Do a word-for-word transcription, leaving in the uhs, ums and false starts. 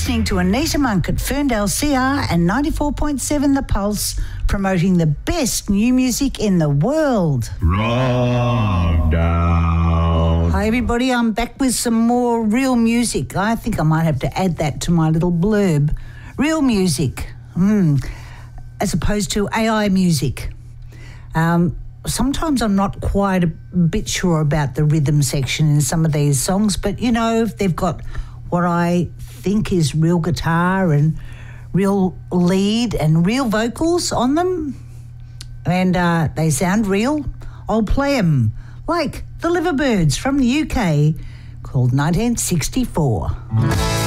listening to Anita Monk at Ferndale C R and ninety-four point seven The Pulse, promoting the best new music in the world. Rock down. Hi everybody, I'm back with some more real music. I think I might have to add that to my little blurb. Real music, mm, as opposed to A I music. Um, sometimes I'm not quite a bit sure about the rhythm section in some of these songs, but you know, if they've got what I think is real guitar and real lead and real vocals on them, and uh, they sound real, I'll play them, like the Liverbirds from the U K, called nineteen sixty-four.